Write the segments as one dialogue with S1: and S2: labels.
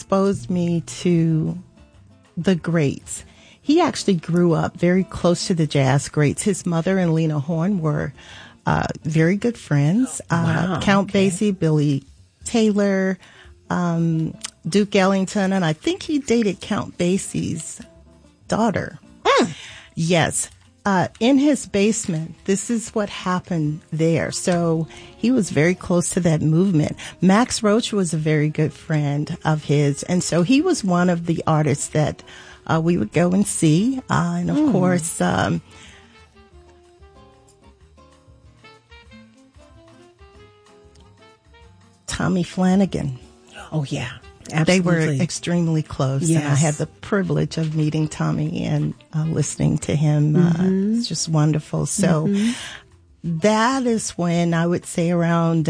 S1: exposed me to the greats. He actually grew up very close to the jazz greats. His mother and Lena Horne were very good friends. Count Basie, Billy Taylor, Duke Ellington, and I think he dated Count Basie's daughter. Yes. In his basement, this is what happened there. So he was very close to that movement. Max Roach was a very good friend of his. And so he was one of the artists that we would go and see. And of course, Tommy Flanagan.
S2: Oh, yeah. Absolutely.
S1: They were extremely close.
S2: Yes.
S1: And I had the privilege of meeting Tommy and listening to him. It's just wonderful. So that is when I would say around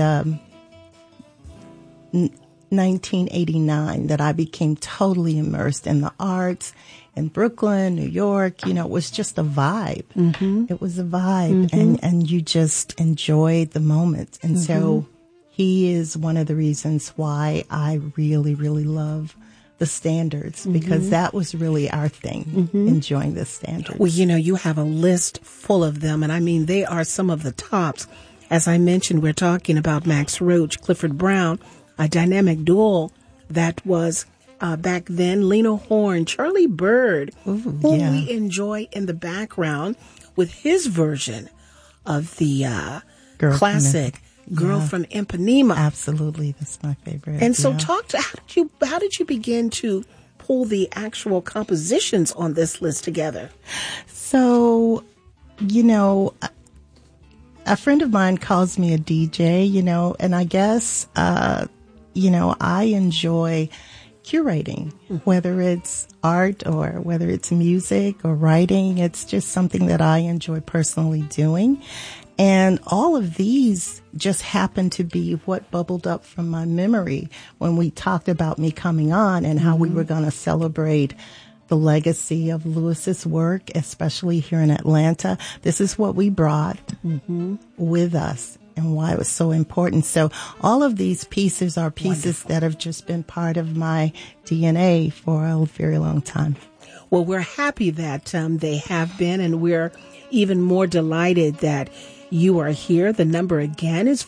S1: 1989 that I became totally immersed in the arts in Brooklyn, New York. You know, it was just a vibe. It was a vibe. And you just enjoyed the moment. And so he is one of the reasons why I really, really love the standards, because that was really our thing, enjoying the standards.
S2: Well, you know, you have a list full of them, and I mean, they are some of the tops. As I mentioned, we're talking about Max Roach, Clifford Brown, a dynamic duo that was back then, Lena Horne, Charlie Bird, who we enjoy in the background with his version of the classic Girl from Ipanema.
S1: Absolutely, that's my favorite.
S2: And so, how did you begin to pull the actual compositions on this list together?
S1: So, you know, a friend of mine calls me a DJ, you know, and I guess, you know, I enjoy curating, whether it's art or whether it's music or writing. It's just something that I enjoy personally doing. And all of these just happened to be what bubbled up from my memory when we talked about me coming on and how we were going to celebrate the legacy of Lewis's work, especially here in Atlanta. This is what we brought with us and why it was so important. So all of these pieces are pieces that have just been part of my DNA for a very long time.
S2: Well, we're happy that they have been, and we're even more delighted that you are here. The number again is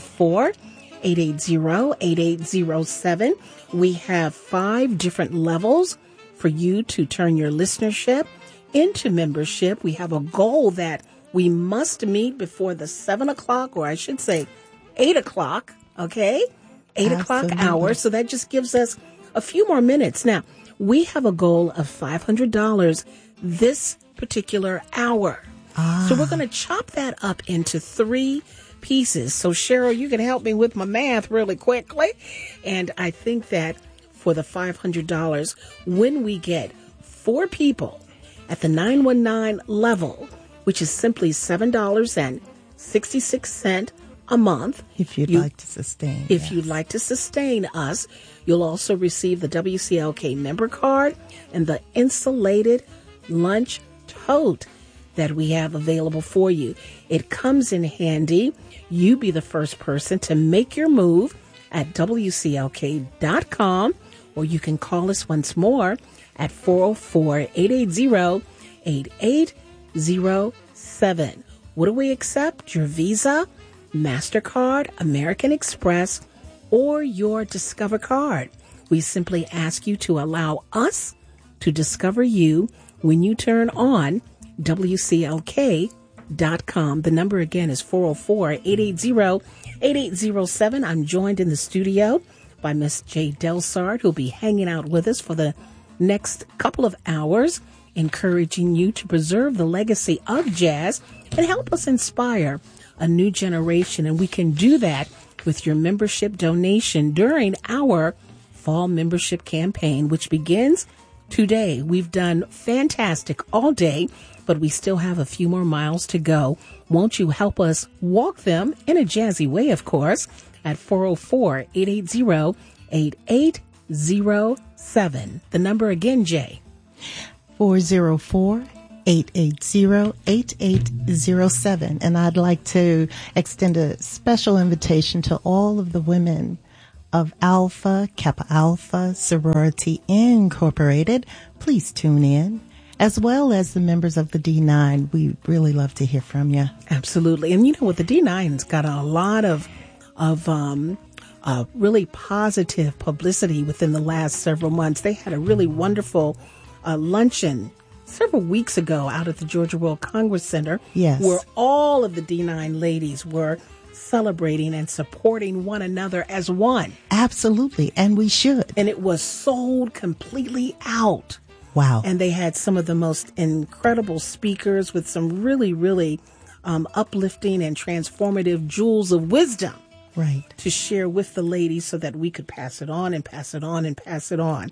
S2: 404-880-8807. We have 5 different levels for you to turn your listenership into membership. We have a goal that we must meet before the 7 o'clock, or I should say 8 o'clock, okay? 8 o'clock hour. So that just gives us a few more minutes. Now, we have a goal of $500 this particular hour. So we're going to chop that up into 3 pieces. So, Cheryl, you can help me with my math really quickly. And I think that for the $500, when we get 4 people at the 919 level, which is simply $7.66 a month.
S1: If you'd like to sustain.
S2: If you'd like to sustain us, you'll also receive the WCLK member card and the insulated lunch tote that we have available for you. It comes in handy. You be the first person to make your move at WCLK.com, or you can call us once more at 404-880-8807. What do we accept? Your Visa, MasterCard, American Express, or your Discover card. We simply ask you to allow us to discover you when you turn on WCLK.com. The number again is 404-880-8807. I'm joined in the studio by Miss Jay Delsart, who'll be hanging out with us for the next couple of hours, encouraging you to preserve the legacy of jazz and help us inspire a new generation. And we can do that with your membership donation during our fall membership campaign, which begins today. We've done fantastic all day, but we still have a few more miles to go. Won't you help us walk them in a jazzy way, of course, at 404-880-8807. The number again, Jay. 404-880-8807. And I'd like to extend a special invitation to all of the women
S1: of Alpha Kappa Alpha Sorority Incorporated, please tune in. As well as the members of the D9, we really love to hear from you.
S2: Absolutely. And you know what, the D9's got a lot of really positive publicity within the last several months. They had a really wonderful luncheon several weeks ago out at the Georgia World Congress Center,
S1: yes,
S2: where all of the D9 ladies were celebrating and supporting one another as one.
S1: Absolutely, and we should.
S2: And it was sold completely out.
S1: Wow.
S2: And they had some of the most incredible speakers with some really, really uplifting and transformative jewels of wisdom.
S1: Right.
S2: To share with the ladies so that we could pass it on and pass it on and pass it on.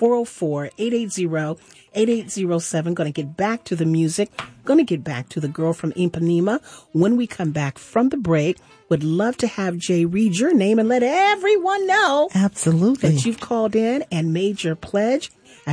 S2: 404-880-8807. Going to get back to the music. Going to get back to the girl from Ipanema. When we come back from the break, would love to have Jay read your name and let everyone know.
S1: Absolutely.
S2: That you've called in and made your pledge at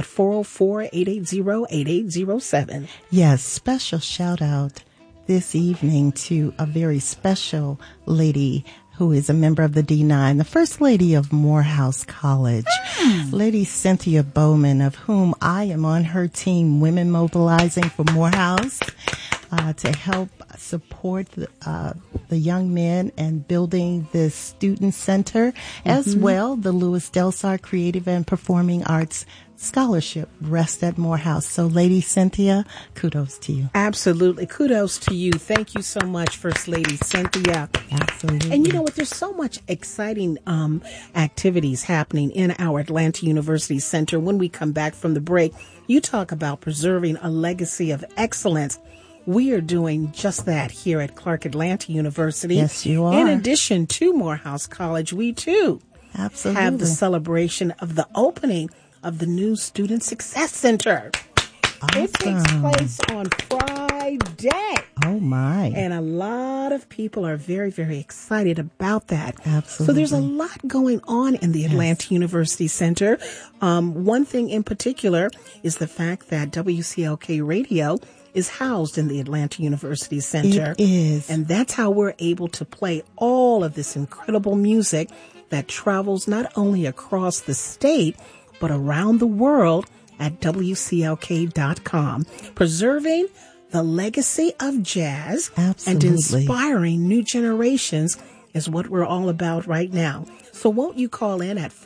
S2: 404-880-8807.
S1: Yes, special shout out this evening to a very special lady who is a member of the D9, the First Lady of Morehouse College, Lady Cynthia Bowman, of whom I am on her team, Women Mobilizing for Morehouse, to help support the young men and building this student center, as well the Louis Delsar Creative and Performing Arts Scholarship rests at Morehouse. So, Lady Cynthia, kudos to you.
S2: Absolutely. Kudos to you. Thank you so much, First Lady Cynthia.
S1: Absolutely.
S2: And you know what? There's so much exciting activities happening in our Atlanta University Center. When we come back from the break, you talk about preserving a legacy of excellence. We are doing just that here at Clark Atlanta University.
S1: Yes, you are.
S2: In addition to Morehouse College, we too
S1: Absolutely
S2: have the celebration of the opening of the new Student Success Center.
S1: Awesome.
S2: It takes place on Friday.
S1: Oh, my.
S2: And a lot of people are very, very excited about that.
S1: Absolutely.
S2: So there's a lot going on in the Atlanta University Center. One thing in particular is the fact that WCLK Radio is housed in the Atlanta University Center.
S1: It is.
S2: And that's how we're able to play all of this incredible music that travels not only across the state, but around the world at WCLK.com. Preserving the legacy of jazz and inspiring new generations is what we're all about right now. So won't you call in at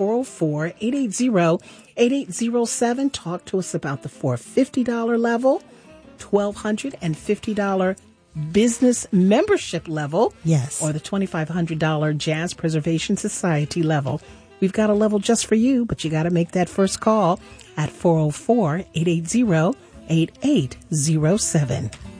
S2: 404-880-8807. Talk to us about the $450 level, $1,250 business membership level,
S1: yes,
S2: or the $2,500 Jazz Preservation Society level. We've got a level just for you, but you got to make that first call at 404-880-8807.